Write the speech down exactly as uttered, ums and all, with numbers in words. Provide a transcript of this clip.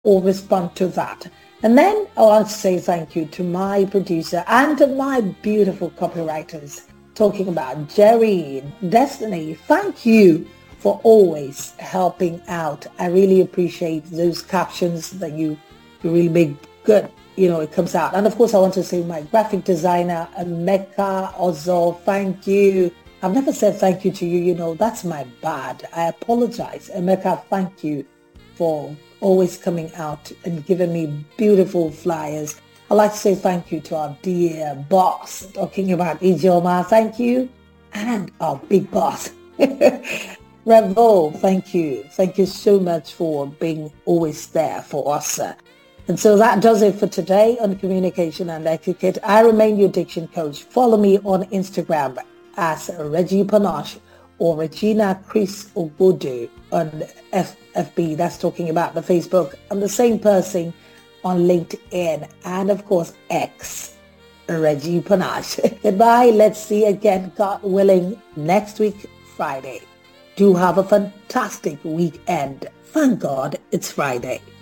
or respond to that. And then I want to say thank you to my producer and to my beautiful copywriters, talking about Jerry, Destiny. Thank you for always helping out. I really appreciate those captions that you, you really make good. You know, it comes out. And of course, I want to say my graphic designer, Emeka Ozo, thank you. I've never said thank you to you. You know, that's my bad. I apologize. Emeka, thank you for always coming out and giving me beautiful flyers. I'd like to say thank you to our dear boss, talking about Ijoma, thank you. And our big boss, Revo, thank you. Thank you so much for being always there for us. And so that does it for today on Communication and Etiquette. I remain your diction coach. Follow me on Instagram as Reggie Panache or Regina Chris Obodo on F- FB. That's talking about the Facebook. I'm the same person on LinkedIn and of course X, Reggie Panache. Goodbye. Let's see again, God willing, next week, Friday. Do have a fantastic weekend. Thank God it's Friday.